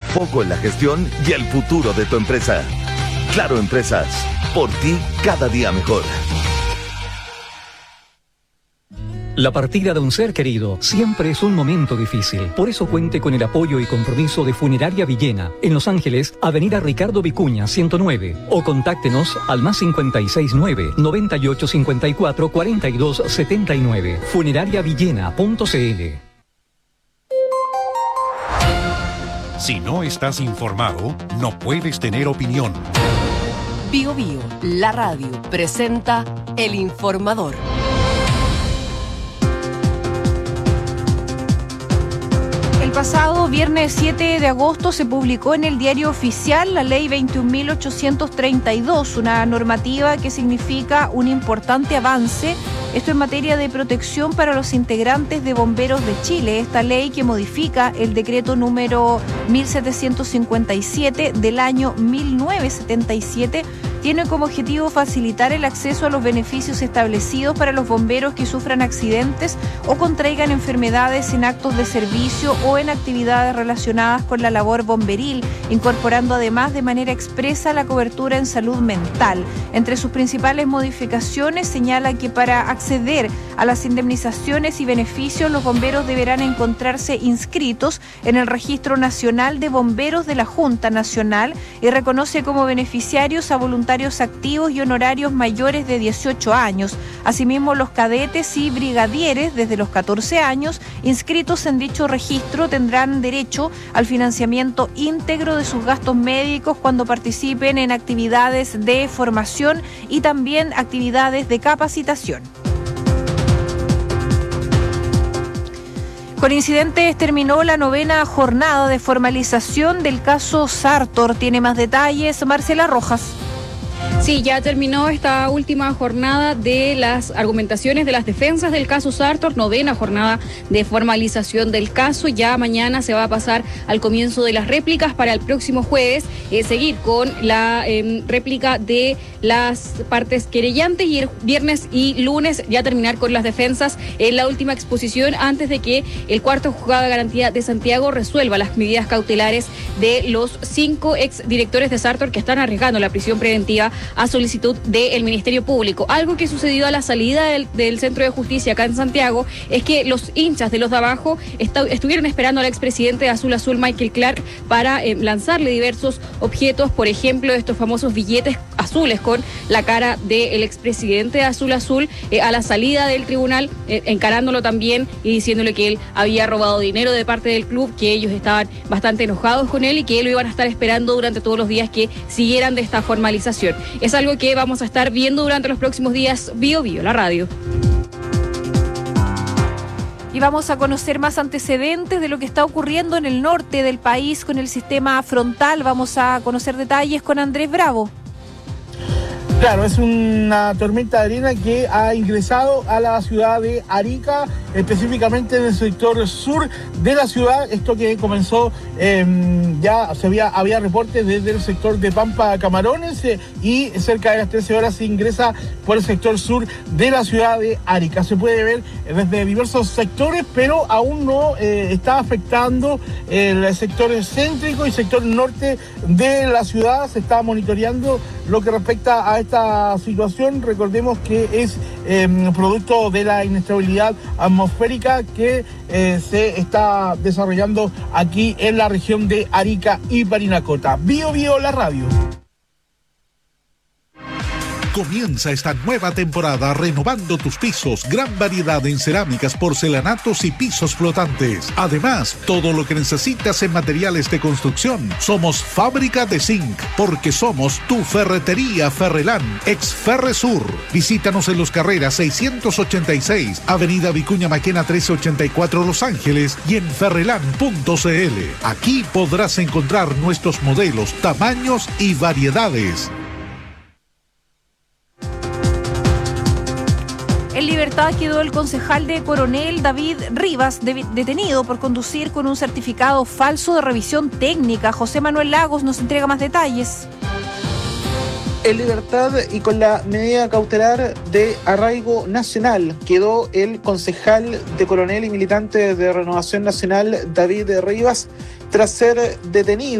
foco en la gestión y el futuro de tu empresa. Claro Empresas, por ti cada día mejor. La partida de un ser querido siempre es un momento difícil. Por eso cuente con el apoyo y compromiso de Funeraria Villena, en Los Ángeles, Avenida Ricardo Vicuña, 109. O contáctenos al +569 9854 4279. Funerariavillena.cl. Si no estás informado, no puedes tener opinión. Bio Bio, la radio, presenta El Informador. El pasado viernes 7 de agosto se publicó en el Diario Oficial la Ley 21.832, una normativa que significa un importante avance, esto en materia de protección para los integrantes de Bomberos de Chile. Esta ley, que modifica el decreto número 1757 del año 1977, tiene como objetivo facilitar el acceso a los beneficios establecidos para los bomberos que sufran accidentes o contraigan enfermedades en actos de servicio o en actividades relacionadas con la labor bomberil, incorporando además de manera expresa la cobertura en salud mental. Entre sus principales modificaciones señala que para acceder a las indemnizaciones y beneficios, los bomberos deberán encontrarse inscritos en el Registro Nacional de Bomberos de la Junta Nacional y reconoce como beneficiarios a voluntarios activos y honorarios mayores de 18 años. Asimismo, los cadetes y brigadieres desde los 14 años inscritos en dicho registro tendrán derecho al financiamiento íntegro de sus gastos médicos cuando participen en actividades de formación y también actividades de capacitación. Con incidentes terminó la 9ª jornada de formalización del caso Sartor. Tiene más detalles Marcela Rojas. Sí, ya terminó esta última jornada de las argumentaciones de las defensas del caso Sartor, 9ª jornada de formalización del caso. Ya mañana se va a pasar al comienzo de las réplicas para el próximo jueves, seguir con la réplica de las partes querellantes y el viernes y lunes ya terminar con las defensas en la última exposición antes de que el cuarto juzgado de garantía de Santiago resuelva las medidas cautelares de los 5 exdirectores de Sartor que están arriesgando la prisión preventiva a solicitud del Ministerio Público. Algo que sucedió a la salida del Centro de Justicia acá en Santiago es que los hinchas de los de abajo estuvieron esperando al expresidente de Azul Azul, Michael Clark, para lanzarle diversos objetos, por ejemplo, estos famosos billetes azules con la cara del expresidente de Azul Azul a la salida del tribunal, encarándolo también y diciéndole que él había robado dinero de parte del club, que ellos estaban bastante enojados con él y que lo iban a estar esperando durante todos los días que siguieran de esta formalización. Es algo que vamos a estar viendo durante los próximos días. Bio Bio, la radio. Y vamos a conocer más antecedentes de lo que está ocurriendo en el norte del país con el sistema frontal. Vamos a conocer detalles con Andrés Bravo. Claro, es una tormenta de arena que ha ingresado a la ciudad de Arica, específicamente en el sector sur de la ciudad. Esto que comenzó, ya había reportes desde el sector de Pampa Camarones y cerca de las 13 horas se ingresa por el sector sur de la ciudad de Arica. Se puede ver desde diversos sectores, pero aún no está afectando el sector céntrico y sector norte de la ciudad. Se está monitoreando lo que respecta a esta situación. Recordemos que es producto de la inestabilidad atmosférica que se está desarrollando aquí en la región de Arica y Parinacota. Bio Bio, la radio. Comienza esta nueva temporada renovando tus pisos. Gran variedad en cerámicas, porcelanatos y pisos flotantes. Además, todo lo que necesitas en materiales de construcción. Somos Fábrica de Zinc, porque somos tu ferretería Ferrelán, ex Ferresur. Visítanos en Los Carreras 686, Avenida Vicuña Maquena 1384 Los Ángeles y en ferrelán.cl. Aquí podrás encontrar nuestros modelos, tamaños y variedades. En libertad quedó el concejal de Coronel David Rivas, detenido por conducir con un certificado falso de revisión técnica. José Manuel Lagos nos entrega más detalles. En libertad y con la medida cautelar de arraigo nacional quedó el concejal de Coronel y militante de Renovación Nacional David Rivas tras ser detenido